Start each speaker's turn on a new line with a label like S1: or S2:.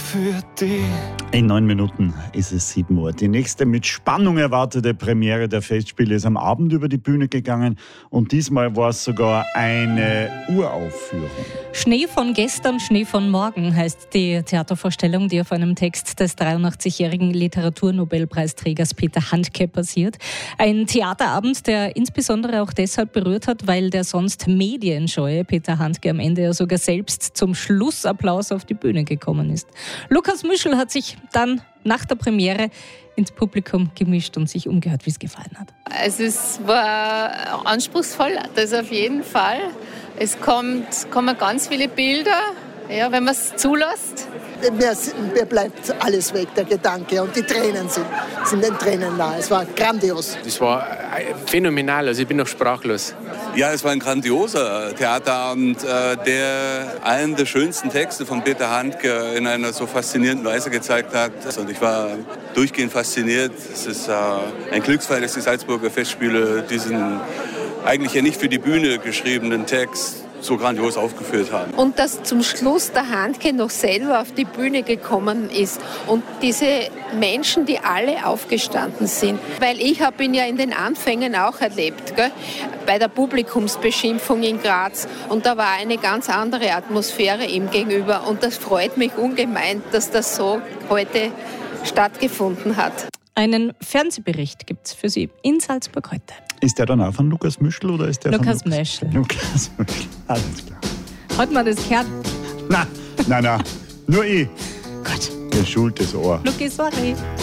S1: für dich.
S2: In 9 Minuten ist es 7 Uhr. Die nächste mit Spannung erwartete Premiere der Festspiele ist am Abend über die Bühne gegangen und diesmal war es sogar eine Uraufführung.
S3: Schnee von gestern, Schnee von morgen heißt die Theatervorstellung, die auf einem Text des 83-jährigen Literaturnobelpreisträgers Peter Handke basiert. Ein Theaterabend, der insbesondere auch deshalb berührt hat, weil der sonst medienscheue Peter Handke am Ende ja sogar selbst zum Schlussapplaus auf die Bühne gekommen ist. Lukas Müschel hat sich dann nach der Premiere ins Publikum gemischt und sich umgehört, wie es gefallen hat.
S4: Es war anspruchsvoll, das auf jeden Fall. Es kommen ganz viele Bilder, ja, wenn man es zulässt.
S5: Mir bleibt alles weg, der Gedanke. Und die Tränen sind den Tränen nahe. Es war grandios.
S6: Das war phänomenal, also ich bin noch sprachlos.
S7: Ja, es war ein grandioser Theaterabend, der einen der schönsten Texte von Peter Handke in einer so faszinierenden Weise gezeigt hat. Und ich war durchgehend fasziniert. Es ist ein Glücksfall, dass die Salzburger Festspiele diesen eigentlich ja nicht für die Bühne geschriebenen Text so grandios aufgeführt haben.
S4: Und dass zum Schluss der Handke noch selber auf die Bühne gekommen ist und diese Menschen, die alle aufgestanden sind. Weil ich habe ihn ja in den Anfängen auch erlebt, gell? Bei der Publikumsbeschimpfung in Graz. Und da war eine ganz andere Atmosphäre ihm gegenüber. Und das freut mich ungemein, dass das so heute stattgefunden hat.
S3: Einen Fernsehbericht gibt es für Sie in Salzburg heute.
S2: Ist der dann auch von Lukas Müschel oder ist der
S3: Lukas
S2: von
S3: Möschel.
S2: Lukas Möschel, alles klar.
S3: Hat man das gehört?
S2: Nein, nur ich.
S3: Gott.
S2: Geschultes Ohr.
S3: Luki, sorry.